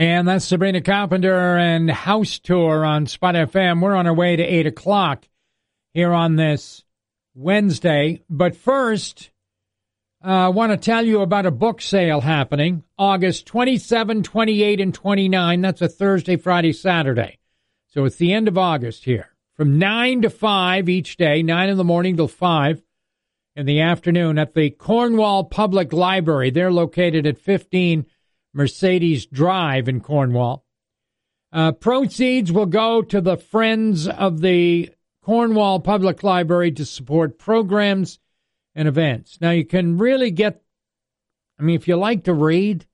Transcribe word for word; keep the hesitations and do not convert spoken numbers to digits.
And that's Sabrina Carpenter and House Tour on Spot F M. We're on our way to eight o'clock here on this Wednesday. But first, uh, I want to tell you about a book sale happening August twenty-seventh, twenty-eighth, and twenty-ninth. That's a Thursday, Friday, Saturday. So it's the end of August here. From nine to five each day, nine in the morning till five in the afternoon at the Cornwall Public Library. They're located at fifteen Mercedes Drive in Cornwall. Uh, proceeds will go to the Friends of the Cornwall Public Library to support programs and events. Now, you can really get, I mean, if you like to read,